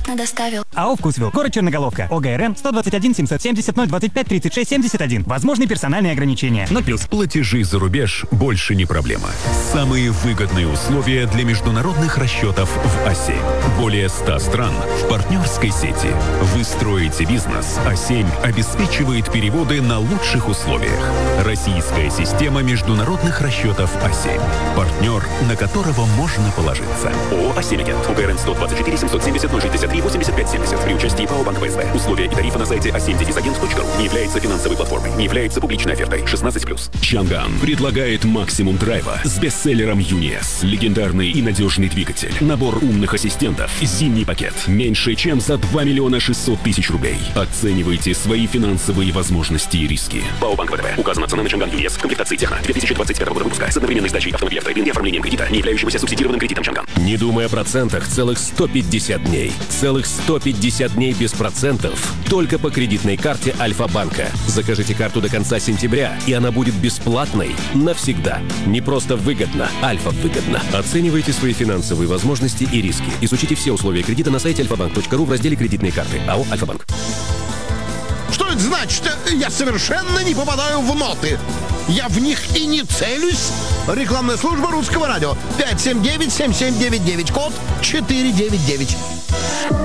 бесплатно доставил. АО «Вкусвилл», город Черноголовка, ОГРН 121 770 025 36 71. Возможны персональные ограничения. 0+. Платежи за рубеж больше не проблема. Самые выгодные условия для международных расчетов в ОСЕ. Более 100 стран в партнерской сети. Вы строите бизнес, А7 обеспечивает переводы на лучших условиях. Российская система международных расчетов А7. Партнер, на которого можно положиться. ООО «А7 Агент». УГРН 124 770 063 85 70. При участии ПАО «Банк ВСБ». Условия и тарифы на сайте a7-agent.ru. Не является финансовой платформой. Не является публичной офертой. 16+. Чанган предлагает максимум драйва с бестселлером ЮНИЭС. Легендарный и надежный двигатель. Набор умных ассистентов. Зимний пакет. Меньше чем за 2 миллиона 600 тысяч рублей. Оценивайте свои финансовые возможности и риски. ПАО «Банк ВТБ». Указана цена на Чанган ЮНИЭС. Комплектации техно. 2025 года выпуска. С одновременной сдачей автомобиля в трейдинг и оформлением кредита, не являющегося субсидированным кредитом Чанган. Не думай о процентах целых 150 дней. Целых 150 дней без процентов. Только по кредитной карте Альфа-банка. Закажите карту до конца сентября, и она будет бесплатной навсегда. Не просто выгодно, Альфа-выгодно. Оценивайте свои финансовые возможности и риски. Изучите все условия кредита на сайте alfabank.ru в разделе «Кредитные карты». АО «Альфа-банк». Что это значит? Я совершенно не попадаю в ноты. Я в них и не целюсь. Рекламная служба Русского радио. 579-7799, код 499.